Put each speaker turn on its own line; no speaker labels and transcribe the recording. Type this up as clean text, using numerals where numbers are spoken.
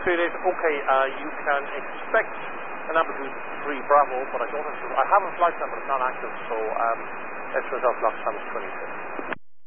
Philip, okay, you can expect an Amplitude 3 Bravo, but I don't have I have a flight time, but it's not active, so estimated out last time is 26.